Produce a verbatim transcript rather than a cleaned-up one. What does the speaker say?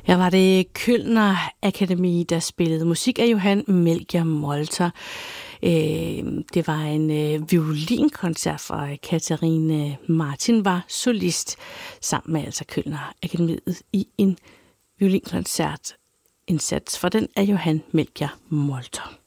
Her var det Kølner Akademi, der spillede musik af Johan Melchior Molter. Det var en violinkoncert fra Katarine Martin, var solist sammen med altså Kølner Akademiet i en violinkoncert indsats for den af Johan Melchior Molter.